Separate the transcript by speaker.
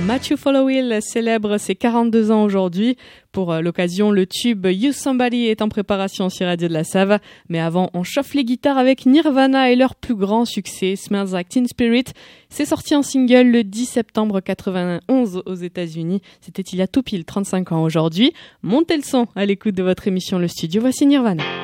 Speaker 1: Matthew Followill célèbre ses 42 ans aujourd'hui. Pour l'occasion, le tube You Somebody est en préparation sur Radio de la Save. Mais avant, on chauffe les guitares avec Nirvana et leur plus grand succès, Smells Like Teen Spirit. C'est sorti en single le 10 septembre 91 aux États-Unis. C'était il y a tout pile 35 ans aujourd'hui. Montez le son à l'écoute de votre émission Le Studio. Voici Nirvana.